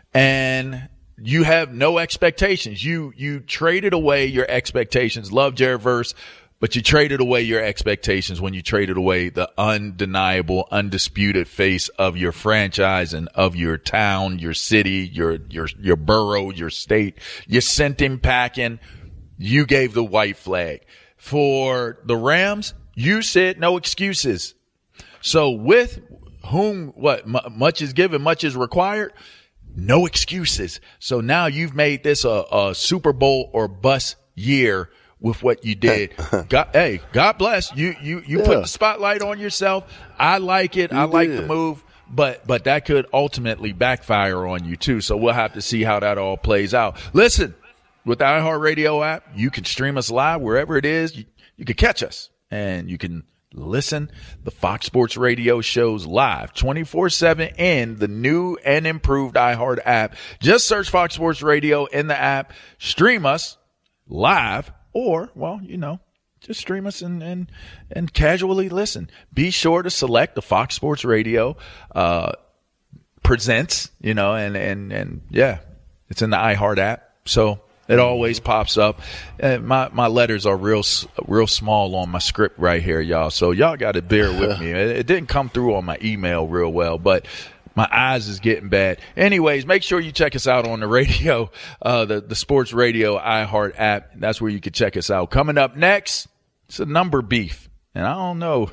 And you have no expectations. You, you traded away your expectations. Love Jared Verse, but you traded away your expectations when you traded away the undeniable, undisputed face of your franchise and of your town, your city, your, your, your borough, your state. You sent him packing. You gave the white flag. For the Rams, you said no excuses. So with whom, what, m- much is given, much is required. No excuses. So now you've made this a, a Super Bowl or bust year with what you did. God, hey, God bless you. You you yeah. put the spotlight on yourself. I like it. You I like did. the move, but but that could ultimately backfire on you too. So we'll have to see how that all plays out. Listen, with the iHeartRadio app, you can stream us live wherever it is. You, you can catch us, and you can listen the Fox Sports Radio shows live twenty-four seven in the new and improved iHeart app. Just search Fox Sports Radio in the app. Stream us live. Or, well, you know, just stream us and, and, and casually listen. Be sure to select the Fox Sports Radio uh, presents, you know, and, and, and yeah, it's in the iHeart app. So it always pops up. Uh, my, my letters are real, real small on my script right here, y'all. So y'all got to bear with me. It, it didn't come through on my email real well, but my eyes is getting bad. Anyways, make sure you check us out on the radio, uh, the, the Sports Radio iHeart app. That's where you can check us out. Coming up next, it's a number beef. And I don't know,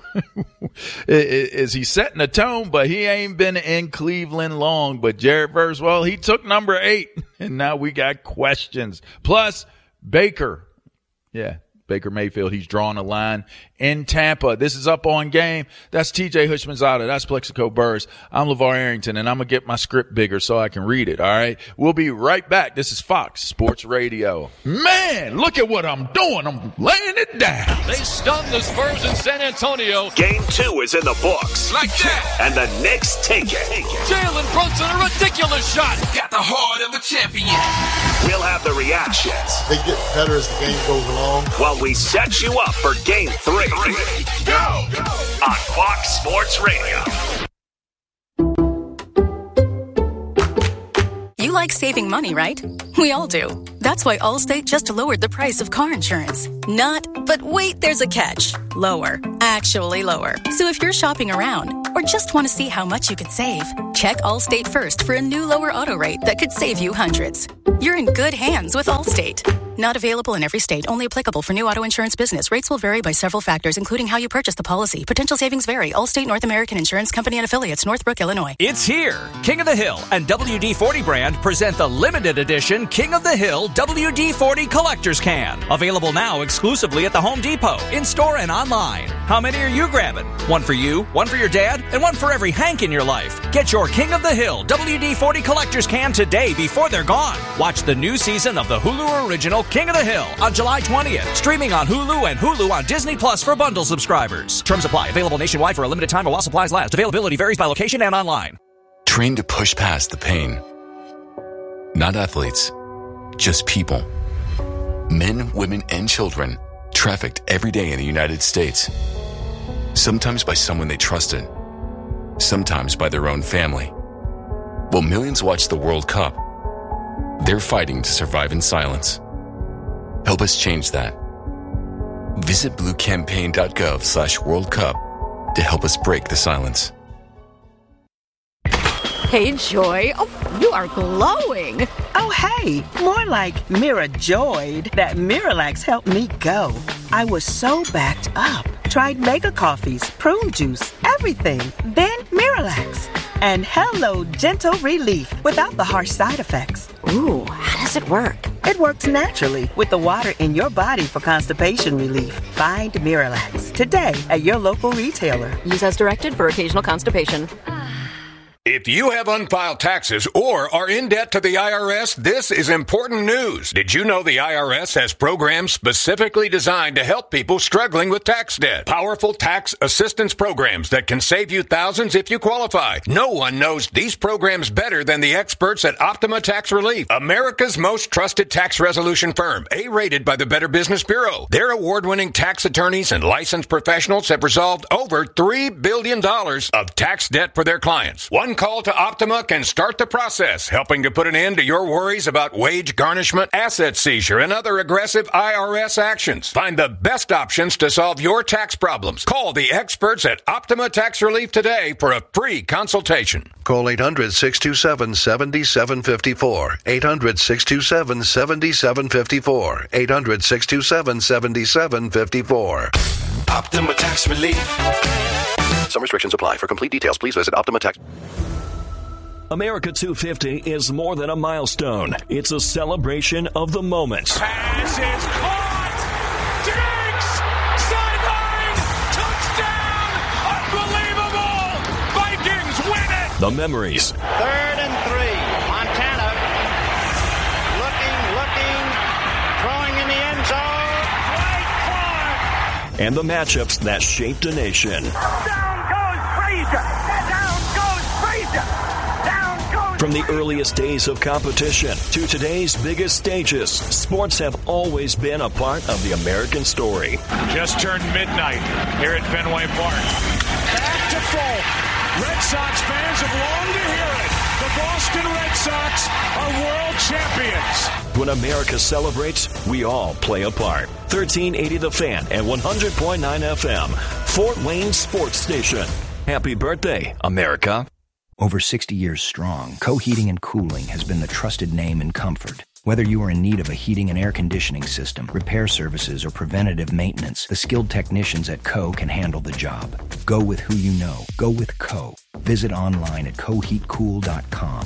is he setting the tone? But he ain't been in Cleveland long. But Jared Verse, well, he took number eight. And now we got questions. Plus, Baker. Yeah, Baker Mayfield, he's drawing a line in Tampa. This is Up On Game. That's T J Hushmanzada. That's Plexico Burrs. I'm LeVar Arrington, and I'm going to get my script bigger so I can read it, all right? We'll be right back. This is Fox Sports Radio. Man, look at what I'm doing. I'm laying it down. They stun the Spurs in San Antonio. Game two is in the books. Like that. And the Knicks take it. Jalen Brunson, a ridiculous shot. Got the heart of a champion. We'll have the reactions. They get better as the game goes along. While we set you up for game three. Go! Go! On Fox Sports Radio. You like saving money, right? We all do. That's why Allstate just lowered the price of car insurance. Not, but wait, there's a catch. Lower. Actually lower. So if you're shopping around or just want to see how much you could save, check Allstate first for a new lower auto rate that could save you hundreds. You're in good hands with Allstate. Not available in every state. Only applicable for new auto insurance business. Rates will vary by several factors, including how you purchase the policy. Potential savings vary. Allstate North American Insurance Company and affiliates, Northbrook, Illinois. It's here. King of the Hill and W D forty brand present the limited edition King of the Hill W D forty Collector's Can. Available now exclusively at the Home Depot, in-store and online. How many are you grabbing? One for you, one for your dad, and one for every Hank in your life. Get your King of the Hill W D forty Collector's Can today before they're gone. Watch the new season of the Hulu original King of the Hill on July twentieth. Streaming on Hulu and Hulu on Disney Plus for bundle subscribers. Terms apply. Available nationwide for a limited time while supplies last. Availability varies by location and online. Train to push past the pain. Not athletes, just people. Men, women, and children trafficked every day in the United States. Sometimes by someone they trusted. Sometimes by their own family. While millions watch the World Cup, they're fighting to survive in silence. Help us change that. Visit bluecampaign.gov slash World Cup to help us break the silence. Hey, Joy. Oh, you are glowing. Oh, hey. More like Mira joyed that Miralax helped me go. I was so backed up. Tried mega coffees, prune juice, everything. Then Miralax. And hello, gentle relief without the harsh side effects. Ooh, how does it work? It works naturally with the water in your body for constipation relief. Find Miralax today at your local retailer. Use as directed for occasional constipation. If you have unfiled taxes or are in debt to the I R S, this is important news. Did you know the I R S has programs specifically designed to help people struggling with tax debt? Powerful tax assistance programs that can save you thousands if you qualify. No one knows these programs better than the experts at Optima Tax Relief, America's most trusted tax resolution firm, A-rated by the Better Business Bureau. Their award-winning tax attorneys and licensed professionals have resolved over three billion dollars of tax debt for their clients. One call to Optima can start the process, helping to put an end to your worries about wage garnishment, asset seizure, and other aggressive I R S actions. Find the best options to solve your tax problems. Call the experts at Optima Tax Relief today for a free consultation. Call eight hundred, six two seven, seven seven five four. eight hundred, six two seven, seven seven five four. eight hundred, six two seven, seven seven five four. Optima Tax Relief. Some restrictions apply. For complete details, please visit Optima Tax. America two fifty is more than a milestone. It's a celebration of the moments. Pass is caught. Diggs! Sideline! Touchdown! Unbelievable! Vikings win it! The memories. Third and three. Montana looking, looking, throwing in the end zone. Right Clark! And the matchups that shaped a nation. Down goes Frazier! Down goes Frazier! From the earliest days of competition to today's biggest stages, sports have always been a part of the American story. Just turned midnight here at Fenway Park. Back to full. Red Sox fans have longed to hear it. The Boston Red Sox are world champions. When America celebrates, we all play a part. thirteen eighty The Fan and one hundred point nine F M, Fort Wayne Sports Station. Happy birthday, America. Over sixty years strong, Co-Heating and Cooling has been the trusted name in comfort. Whether you are in need of a heating and air conditioning system, repair services, or preventative maintenance, the skilled technicians at Co can handle the job. Go with who you know. Go with Co. Visit online at co heat cool dot com.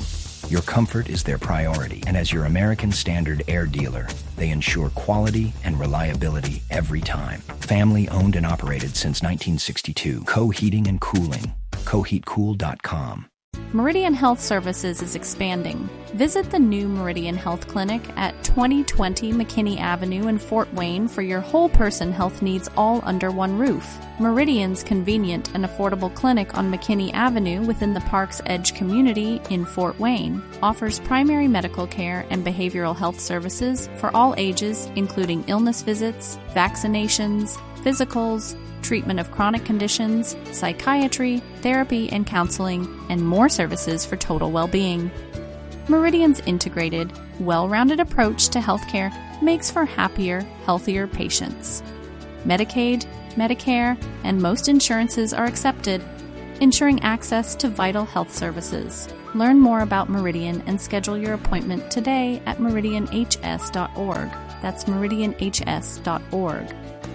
Your comfort is their priority, and as your American Standard Air dealer, they ensure quality and reliability every time. Family owned and operated since nineteen sixty-two. Co Heating and Cooling. co heat cool dot com. Meridian Health Services is expanding. Visit the new Meridian Health Clinic at twenty twenty McKinney Avenue in Fort Wayne for your whole person health needs all under one roof. Meridian's convenient and affordable clinic on McKinney Avenue within the Park's Edge community in Fort Wayne offers primary medical care and behavioral health services for all ages, including illness visits, vaccinations, physicals, treatment of chronic conditions, psychiatry, therapy and counseling, and more services for total well-being. Meridian's integrated, well-rounded approach to healthcare makes for happier, healthier patients. Medicaid, Medicare, and most insurances are accepted, ensuring access to vital health services. Learn more about Meridian and schedule your appointment today at meridian h s dot org. That's meridian h s dot org.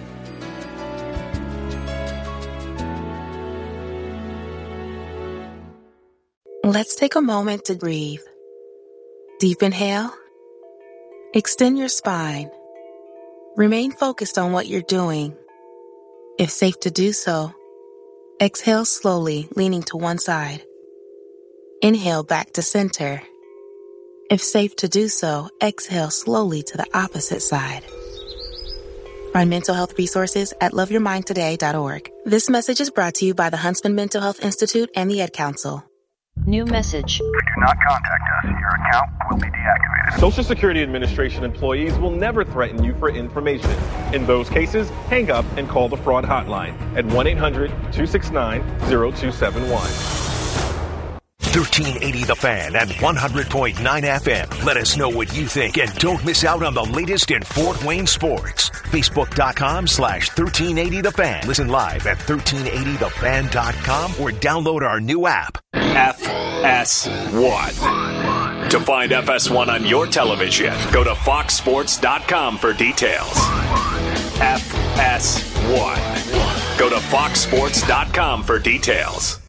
Let's take a moment to breathe. Deep inhale. Extend your spine. Remain focused on what you're doing. If safe to do so, exhale slowly, leaning to one side. Inhale back to center. If safe to do so, exhale slowly to the opposite side. Find mental health resources at love your mind today dot org. This message is brought to you by the Huntsman Mental Health Institute and the Ad Council. New message. If you do not contact us, your account will be deactivated. Social Security Administration employees will never threaten you for information. In those cases, hang up and call the fraud hotline at one eight hundred two six nine zero two seven one. thirteen eighty The Fan and one hundred point nine F M. Let us know what you think and don't miss out on the latest in Fort Wayne sports. Facebook.com slash 1380 The Fan. Listen live at thirteen eighty the fan dot com or download our new app. F S one. To find F S one on your television, go to fox sports dot com for details. F S one. Go to fox sports dot com for details.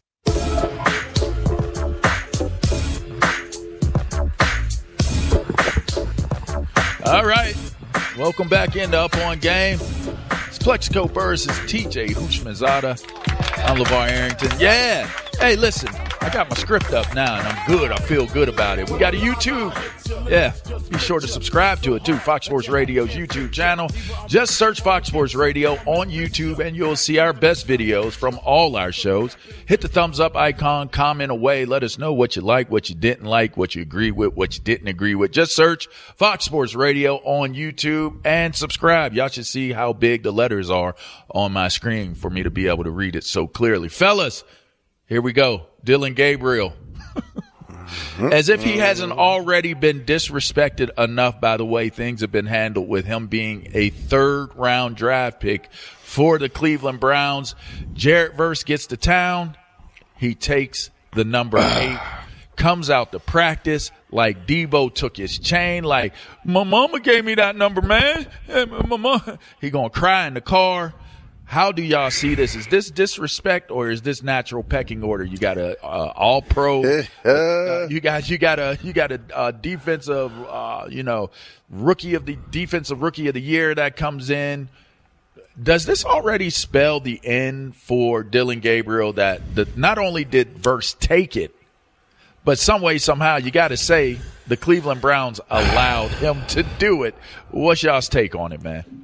All right. Welcome back into Up On Game. It's Plexico versus T J Houshmandzadeh. I'm LeVar Arrington. Yeah. Hey, listen. I got my script up now, and I'm good. I feel good about it. We got a YouTube. Yeah, be sure to subscribe to it, too. Fox Sports Radio's YouTube channel. Just search Fox Sports Radio on YouTube, and you'll see our best videos from all our shows. Hit the thumbs up icon, comment away. Let us know what you like, what you didn't like, what you agree with, what you didn't agree with. Just search Fox Sports Radio on YouTube and subscribe. Y'all should see how big the letters are on my screen for me to be able to read it so clearly. Fellas, here we go. Dillon Gabriel. As if he hasn't already been disrespected enough by the way things have been handled with him being a third-round draft pick for the Cleveland Browns. Jared Verse gets to town. He takes the number eight, comes out to practice like Debo took his chain, like, my mama gave me that number, man. Hey, my mama. He gonna cry in the car. How do y'all see this? Is this disrespect or is this natural pecking order? You got a uh, all pro. Uh, you got you got a you got a uh, defensive, uh, you know, rookie of the defensive rookie of the year that comes in. Does this already spell the end for Dillon Gabriel? That the, not only did Verse take it, but some way somehow you got to say the Cleveland Browns allowed him to do it. What's y'all's take on it, man?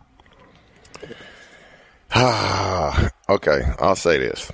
Okay, I'll say this.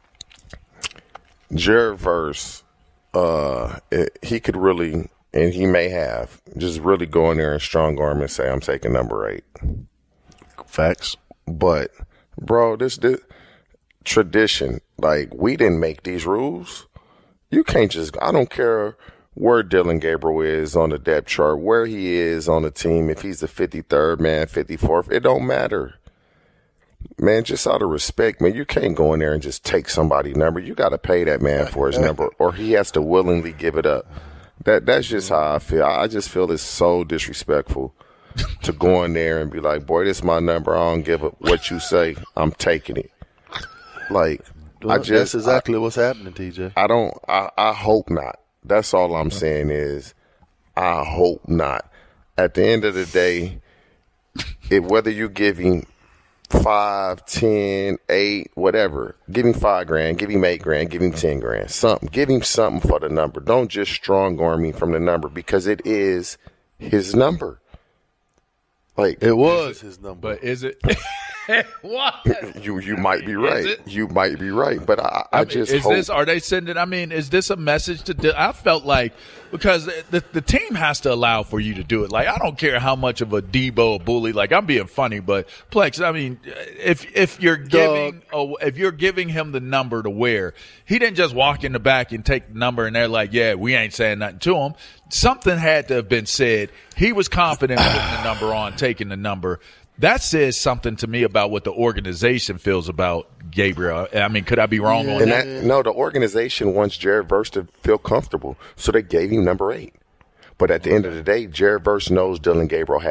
Jared Verse, uh, it, he could really, and he may have, just really go in there and strong arm and say, I'm taking number eight. Facts. But, bro, this, this tradition, like, we didn't make these rules. You can't just, I don't care where Dillon Gabriel is on the depth chart, where he is on the team, if he's the fifty-third man, fifty-fourth, it don't matter. Man, just out of respect, man, you can't go in there and just take somebody's number. You got to pay that man for his number, or he has to willingly give it up. That That's just how I feel. I just feel it's so disrespectful to go in there and be like, boy, this is my number. I don't give a what you say. I'm taking it. Like, well, I just. That's exactly I, what's happening, T J. I don't, I, I hope not. That's all I'm saying is I hope not. At the end of the day, it, whether you're giving five, ten, eight, whatever, give him five grand, give him eight grand, give him ten grand, something. Give him something for the number. Don't just strong arm him from the number because it is his number. Like it was his number, but is it? What? You you might be right. You might be right, but I, I, I mean, just is hope. this? Are they sending? I mean, is this a message to? I felt like because the the team has to allow for you to do it. Like I don't care how much of a Debo bully. Like I'm being funny, but Plex. I mean, if if you're giving a, if you're giving him the number to wear, he didn't just walk in the back and take the number and they're like, yeah, we ain't saying nothing to him. Something had to have been said. He was confident putting the number on, taking the number. That says something to me about what the organization feels about Gabriel. I mean, could I be wrong yeah. on and that? that? No, the organization wants Jared Verse to feel comfortable, so they gave him number eight. But at the end of the day, Jared Verse knows Dylan Gabriel has